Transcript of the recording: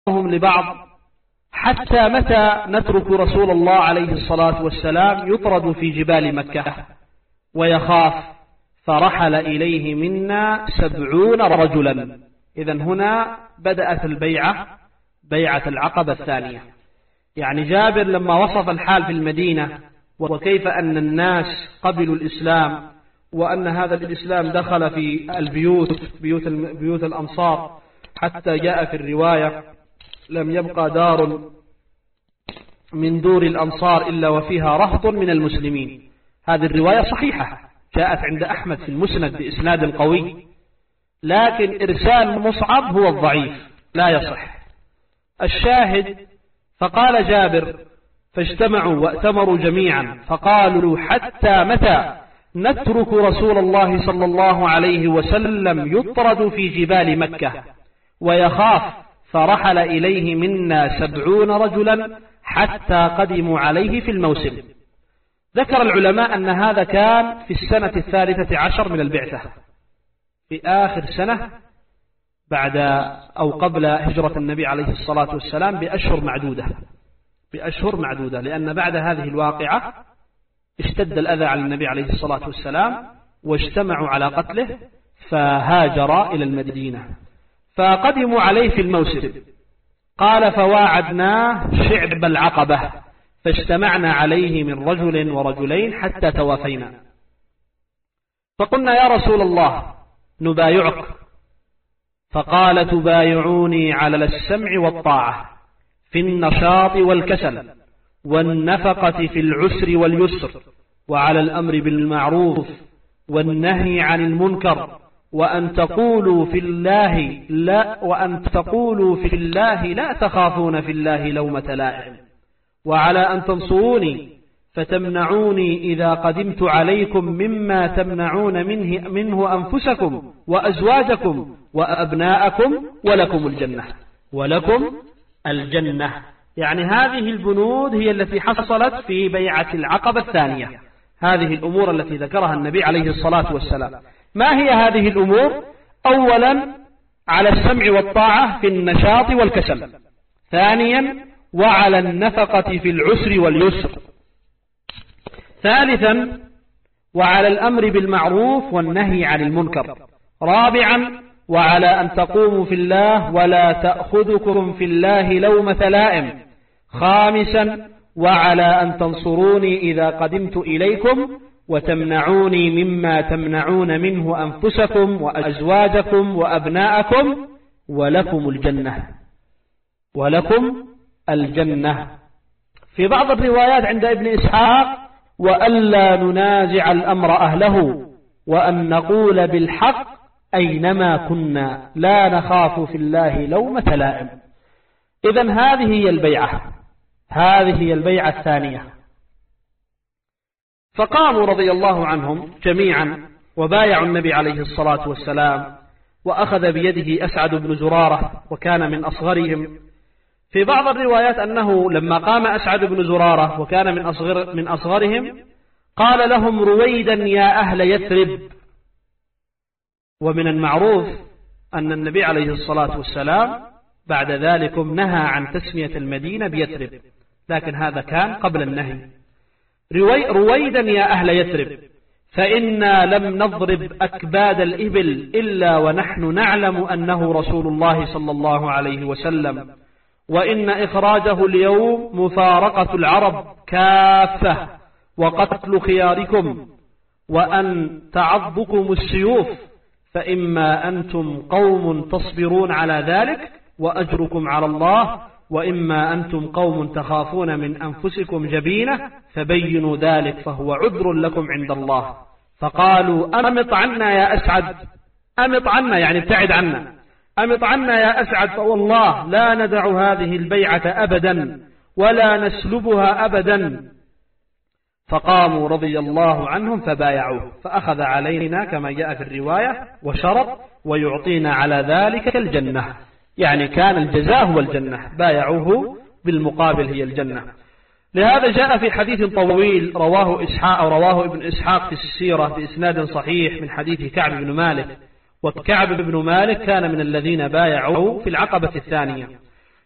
لبعض: حتى متى نترك رسول الله عليه الصلاة والسلام يطرد في جبال مكة ويخاف؟ فرحل إليه منا 70 رجلا. إذن هنا بدأت البيعة، بيعة العقبة الثانية. يعني جابر لما وصف الحال في المدينة وكيف أن الناس قبلوا الإسلام، وأن هذا الإسلام دخل في البيوت، بيوت الأنصار، حتى جاء في الرواية: لم يبقى دار من دور الأنصار إلا وفيها رهط من المسلمين. هذه الرواية صحيحة، جاءت عند أحمد في المسند بإسناد قوي، لكن إرسال مصعب هو الضعيف لا يصح. الشاهد: فقال جابر: فاجتمعوا وأتمروا جميعا فقالوا: حتى متى نترك رسول الله صلى الله عليه وسلم يطرد في جبال مكة ويخاف؟ فرحل إليه منا 70 رجلا حتى قدموا عليه في الموسم. ذكر العلماء أن هذا كان في السنة 13 من البعثة، في آخر سنة بعد أو قبل هجرة النبي عليه الصلاة والسلام بأشهر معدودة، لأن بعد هذه الواقعة اشتد الأذى على النبي عليه الصلاة والسلام واجتمعوا على قتله، فهاجر إلى المدينة. فقدموا عليه في الموسم. قال: فواعدناه شعب العقبة فاجتمعنا عليه من رجل ورجلين حتى توافينا. فقلنا: يا رسول الله نبايعك. فقال: تبايعوني على السمع والطاعة في النشاط والكسل والنفقة في العسر واليسر، وعلى الأمر بالمعروف والنهي عن المنكر، وأن تقولوا في الله لا تخافون في الله لومة لائم، وعلى أن تنصروني فتمنعوني إذا قدمت عليكم مما تمنعون منه أنفسكم وأزواجكم وأبناءكم، ولكم الجنة. يعني هذه البنود هي التي حصلت في بيعة العقبة الثانية، هذه الأمور التي ذكرها النبي عليه الصلاة والسلام. ما هي هذه الأمور؟ أولا: على السمع والطاعة في النشاط والكسل. ثانيا: وعلى النفقة في العسر واليسر. ثالثا: وعلى الأمر بالمعروف والنهي عن المنكر. رابعا: وعلى أن تقوموا في الله ولا تأخذكم في الله لومة لائم. خامسا: وعلى أن تنصروني إذا قدمت إليكم وتمنعوني مما تمنعون منه أنفسكم وأزواجكم وأبناءكم، ولكم الجنة. في بعض الروايات عند ابن إسحاق: وألا ننازع الأمر أهله، وأن نقول بالحق أينما كنا، لا نخاف في الله لومة لائم. إذن هذه هي البيعة الثانية. فقاموا رضي الله عنهم جميعا وبايعوا النبي عليه الصلاة والسلام، وأخذ بيده أسعد بن زرارة وكان من أصغرهم. في بعض الروايات أنه لما قام أسعد بن زرارة وكان من أصغرهم قال لهم: رويدا يا أهل يثرب. ومن المعروف أن النبي عليه الصلاة والسلام بعد ذلك نهى عن تسمية المدينة بيثرب، لكن هذا كان قبل النهي. رويدا يا أهل يثرب، فإنا لم نضرب أكباد الإبل إلا ونحن نعلم أنه رسول الله صلى الله عليه وسلم، وإن إخراجه اليوم مفارقة العرب كافة وقتل خياركم وأن تعضكم السيوف، فإما أنتم قوم تصبرون على ذلك وأجركم على الله، وإما أنتم قوم تخافون من أنفسكم جبينة فبينوا ذلك فهو عذر لكم عند الله. فقالوا: أمط عنا يا أسعد، أمط عنا يعني ابتعد عنا، أمط عنا يا أسعد، فوالله لا ندع هذه البيعة أبدا ولا نسلبها أبدا. فقاموا رضي الله عنهم فبايعوه، فأخذ علينا كما جاء في الرواية وشرط: ويعطينا على ذلك الجنة، يعني كان الجزاء هو الجنة، بايعوه بالمقابل هي الجنة. لهذا جاء في حديث طويل رواه ابن إسحاق في السيرة بإسناد صحيح من حديث كعب بن مالك، وكعب بن مالك كان من الذين بايعوا في العقبة الثانية.